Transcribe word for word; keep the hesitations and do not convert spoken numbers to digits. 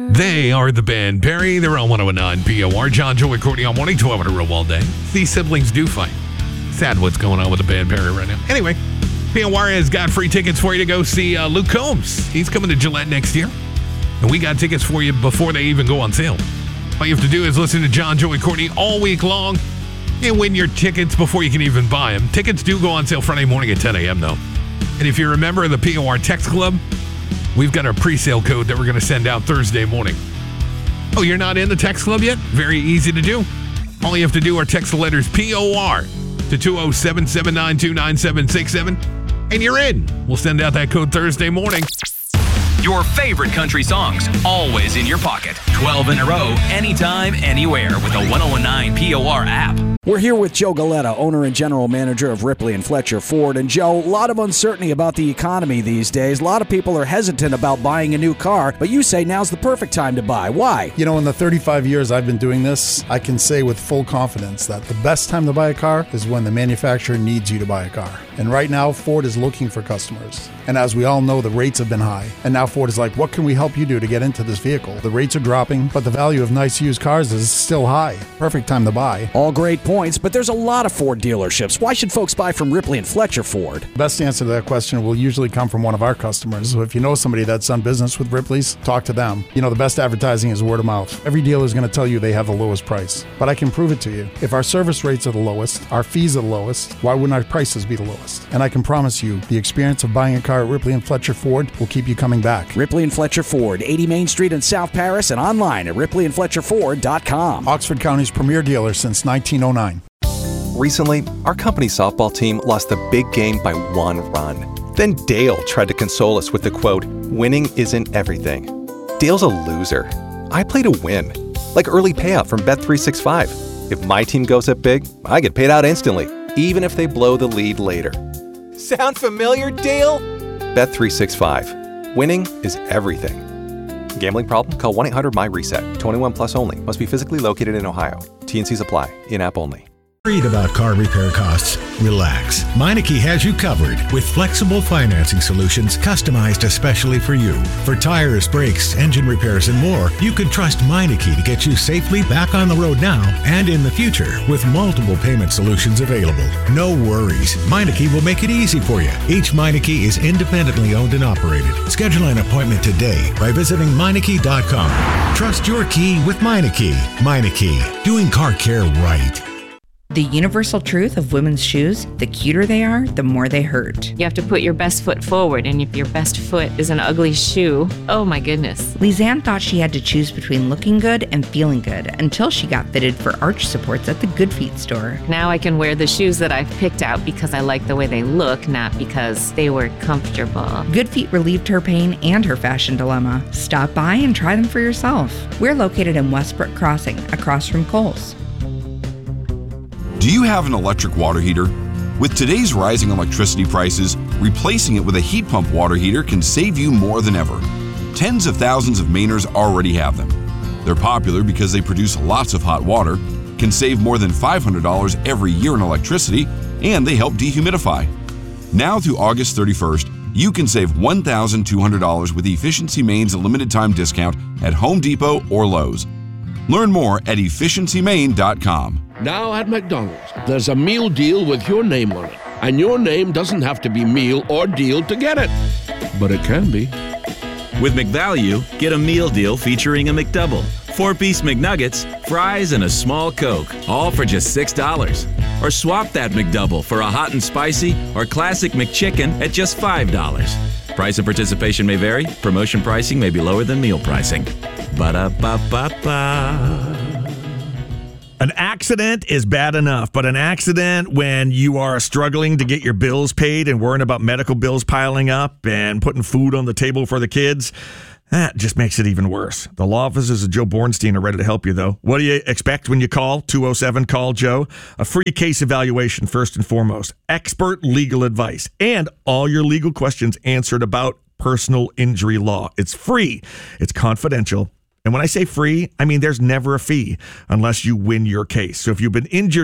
They are the band Perry. They're on one oh nine P O R. John, Joey, Courtney on Morning, twelve in a row all day. These siblings do fight. Sad what's going on with the band Perry right now. Anyway, P O R has got free tickets for you to go see uh, Luke Combs. He's coming to Gillette next year. And we got tickets for you before they even go on sale. All you have to do is listen to John, Joey, Courtney all week long and win your tickets before you can even buy them. Tickets do go on sale Friday morning at ten a.m. though. And if you're a member of the P O R Text Club, we've got our pre-sale code that we're going to send out Thursday morning. Oh, you're not in the Text Club yet? Very easy to do. All you have to do are text the letters P O R to two oh seven, seven nine two, nine seven six seven, and you're in. We'll send out that code Thursday morning. Your favorite country songs, always in your pocket. twelve in a row, anytime, anywhere with the one oh nine P O R app. We're here with Joe Galetta, owner and general manager of Ripley and Fletcher Ford. And Joe, a lot of uncertainty about the economy these days. A lot of people are hesitant about buying a new car, but you say now's the perfect time to buy. Why? You know, in the thirty-five years I've been doing this, I can say with full confidence that the best time to buy a car is when the manufacturer needs you to buy a car. And right now, Ford is looking for customers. And as we all know, the rates have been high. And now Ford is like, what can we help you do to get into this vehicle? The rates are dropping, but the value of nice used cars is still high. Perfect time to buy. All great points, but there's a lot of Ford dealerships. Why should folks buy from Ripley and Fletcher Ford? Best answer to that question will usually come from one of our customers. So if you know somebody that's done business with Ripley's, talk to them. You know, the best advertising is word of mouth. Every dealer is going to tell you they have the lowest price. But I can prove it to you. If our service rates are the lowest, our fees are the lowest, why wouldn't our prices be the lowest? And I can promise you, the experience of buying a car at Ripley and Fletcher Ford will keep you coming back. Ripley and Fletcher Ford, eighty Main Street in South Paris, and online at ripley and fletcher ford dot com. Oxford County's premier dealer since nineteen oh nine. Recently, our company softball team lost the big game by one run. Then Dale tried to console us with the quote, "Winning isn't everything." Dale's a loser. I play to win, like early payout from Bet three sixty-five. If my team goes up big, I get paid out instantly, even if they blow the lead later. Sound familiar, Dale? Bet three sixty-five. Winning is everything. Gambling problem? Call one eight hundred my reset. twenty-one plus only. Must be physically located in Ohio. T and Cs apply. In-app only. Worried about car repair costs? Relax. Meineke has you covered with flexible financing solutions customized especially for you. For tires, brakes, engine repairs, and more, you can trust Meineke to get you safely back on the road now and in the future with multiple payment solutions available. No worries. Meineke will make it easy for you. Each Meineke is independently owned and operated. Schedule an appointment today by visiting Meineke dot com. Trust your key with Meineke. Meineke, doing car care right. The universal truth of women's shoes, the cuter they are, the more they hurt. You have to put your best foot forward, and if your best foot is an ugly shoe, oh my goodness. Lisanne thought she had to choose between looking good and feeling good until she got fitted for arch supports at the Good Feet store. Now I can wear the shoes that I've picked out because I like the way they look, not because they were comfortable. Good Feet relieved her pain and her fashion dilemma. Stop by and try them for yourself. We're located in Westbrook Crossing, across from Kohl's. Do you have an electric water heater? With today's rising electricity prices, replacing it with a heat pump water heater can save you more than ever. Tens of thousands of Mainers already have them. They're popular because they produce lots of hot water, can save more than five hundred dollars every year in electricity, and they help dehumidify. Now through August thirty-first, you can save one thousand two hundred dollars with Efficiency Maine's limited time discount at Home Depot or Lowe's. Learn more at efficiency maine dot com. Now at McDonald's, there's a meal deal with your name on it. And your name doesn't have to be meal or deal to get it. But it can be. With McValue, get a meal deal featuring a McDouble, four-piece McNuggets, fries, and a small Coke, all for just six dollars. Or swap that McDouble for a hot and spicy or classic McChicken at just five dollars. Price and participation may vary. Promotion pricing may be lower than meal pricing. Ba-da-ba-ba-ba. An accident is bad enough, but an accident when you are struggling to get your bills paid and worrying about medical bills piling up and putting food on the table for the kids, that just makes it even worse. The law offices of Joe Bornstein are ready to help you, though. What do you expect when you call? two oh seven call Joe. A free case evaluation, first and foremost. Expert legal advice. And all your legal questions answered about personal injury law. It's free. It's confidential. And when I say free, I mean there's never a fee unless you win your case. So if you've been injured